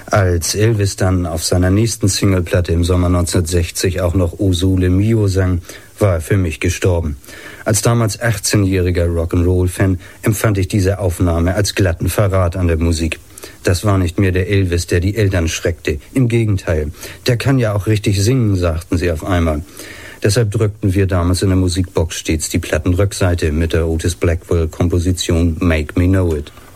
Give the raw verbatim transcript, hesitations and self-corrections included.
Als Elvis dann auf seiner nächsten Singleplatte im Sommer neunzehnhundertsechzig auch noch O Sole Mio sang, war er für mich gestorben. Als damals achtzehnjähriger Rock'n'Roll-Fan empfand ich diese Aufnahme als glatten Verrat an der Musik. Das war nicht mehr der Elvis, der die Eltern schreckte. Im Gegenteil, der kann ja auch richtig singen, sagten sie auf einmal. Deshalb drückten wir damals in der Musikbox stets die Plattenrückseite mit der Otis Blackwell-Komposition Make Me Know It.